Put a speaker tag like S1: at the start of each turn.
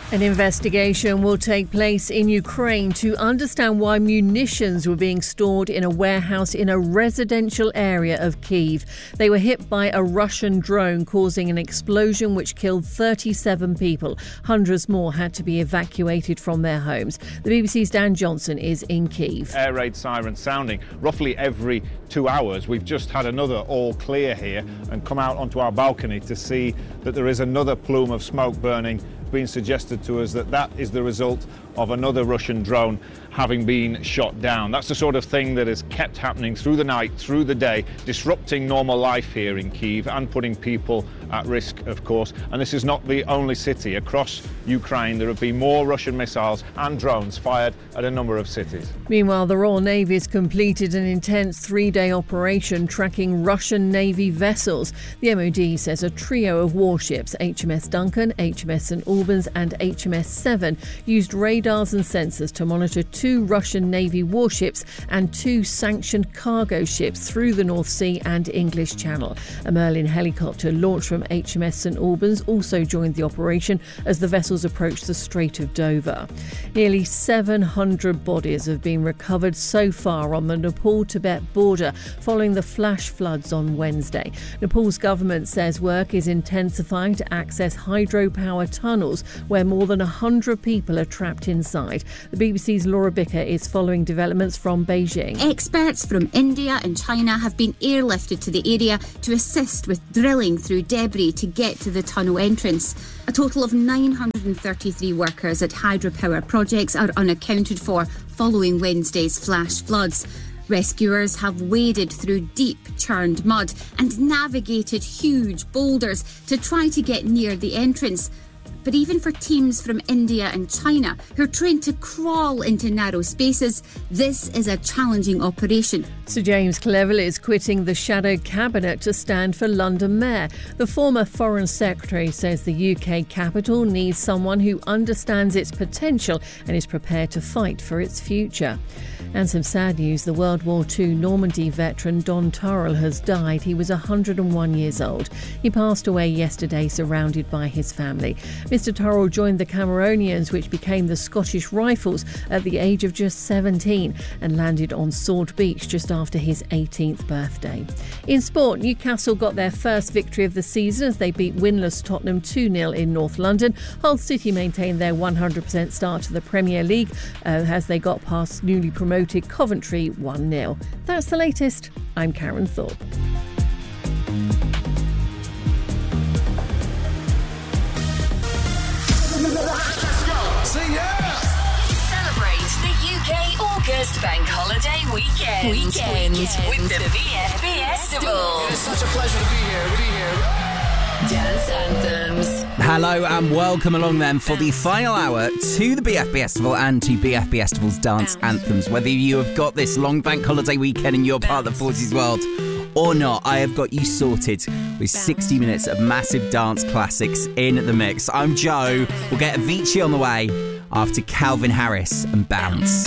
S1: An investigation will take place in Ukraine to understand why munitions were being stored in a warehouse in a residential area of Kyiv. They were hit by a Russian drone, causing an explosion which killed 37 people. Hundreds more had to be evacuated from their homes. The BBC's Dan Johnson is in Kyiv.
S2: Air raid sirens sounding roughly every 2 hours. We've just had another all clear here and come out onto our balcony to see that there is another plume of smoke burning. Been suggested to us that is the result of another Russian drone having been shot down. That's the sort of thing that has kept happening through the night, through the day, disrupting normal life here in Kyiv and putting people at risk, of course. And this is not the only city. Across Ukraine, there have been more Russian missiles and drones fired at a number of cities.
S1: Meanwhile, the Royal Navy has completed an intense 3-day operation tracking Russian Navy vessels. The MOD says a trio of warships, HMS Duncan, HMS St Albans and HMS Seven, used radars and sensors to monitor 2 Russian Navy warships and 2 sanctioned cargo ships through the North Sea and English Channel. A Merlin helicopter launched from HMS St Albans also joined the operation as the vessels approached the Strait of Dover. Nearly 700 bodies have been recovered so far on the Nepal-Tibet border following the flash floods on Wednesday. Nepal's government says work is intensifying to access hydropower tunnels where more than 100 people are trapped inside. The BBC's Laura Bicker is following developments from Beijing.
S3: Experts from India and China have been airlifted to the area to assist with drilling through debris to get to the tunnel entrance. A total of 933 workers at hydropower projects are unaccounted for following Wednesday's flash floods. Rescuers have waded through deep churned mud and navigated huge boulders to try to get near the entrance. But even for teams from India and China who are trained to crawl into narrow spaces, this is a challenging operation.
S1: Sir James Cleverly is quitting the shadow cabinet to stand for London Mayor. The former Foreign Secretary says the UK capital needs someone who understands its potential and is prepared to fight for its future. And some sad news, the World War II Normandy veteran Don Turrell has died. He was 101 years old. He passed away yesterday surrounded by his family. Mr Turrell joined the Cameronians, which became the Scottish Rifles, at the age of just 17 and landed on Sword Beach just after his 18th birthday. In sport, Newcastle got their first victory of the season as they beat winless Tottenham 2-0 in North London. Hull City maintained their 100% start to the Premier League as they got past newly promoted Coventry 1-0. That's the latest. I'm Karen Thorpe.
S4: Celebrate the UK August Bank Holiday weekend with the BFB Festival.
S5: It is such a pleasure to be here.
S4: Dance anthems.
S6: Hello and welcome along then for the final hour to the BFB Festival and to BFB Festival's dance anthems. Whether you have got this long bank holiday weekend and you're part of the 40s world or not, I have got you sorted with 60 minutes of massive dance classics in the mix. I'm Joe. We'll get Avicii on the way after Calvin Harris and Bounce.